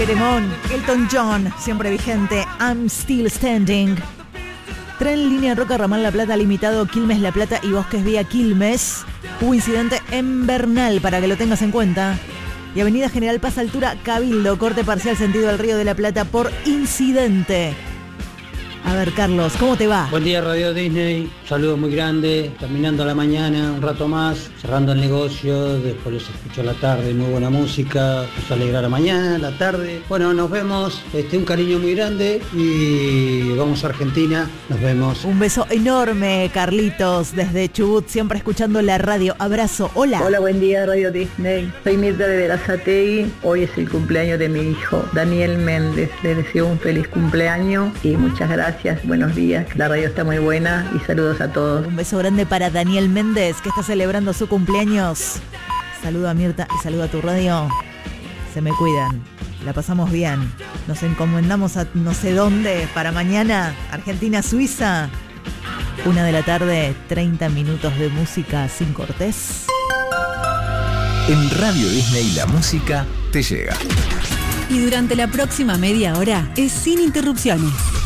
Queremón, Elton John, siempre vigente, I'm Still Standing. Tren línea Roca Ramal La Plata limitado, Quilmes La Plata y Bosques vía Quilmes. Hubo incidente en Bernal, para que lo tengas en cuenta. Y Avenida General Paz altura Cabildo, corte parcial sentido al Río de la Plata por incidente. A ver, Carlos, ¿cómo te va? Buen día, Radio Disney. Saludos muy grandes. Terminando la mañana, un rato más, cerrando el negocio. Después los escucho a la tarde, muy buena música. Nos alegra la mañana, la tarde. Bueno, nos vemos. Un cariño muy grande y vamos a Argentina. Nos vemos. Un beso enorme, Carlitos, desde Chubut, siempre escuchando la radio. Abrazo. Hola. Hola, buen día, Radio Disney. Soy Mirta de Berazategui. Hoy es el cumpleaños de mi hijo, Daniel Méndez. Le deseo un feliz cumpleaños y muchas gracias. Buenos días. La radio está muy buena y saludos a todos. Un beso grande para Daniel Méndez, que está celebrando su cumpleaños. Saludo a Mirta y saludo a tu radio. Se me cuidan. La pasamos bien. Nos encomendamos a no sé dónde para mañana. Argentina, Suiza. 1 de la tarde, 30 minutos de música sin cortés. En Radio Disney la música te llega. Y durante la próxima media hora es sin interrupciones.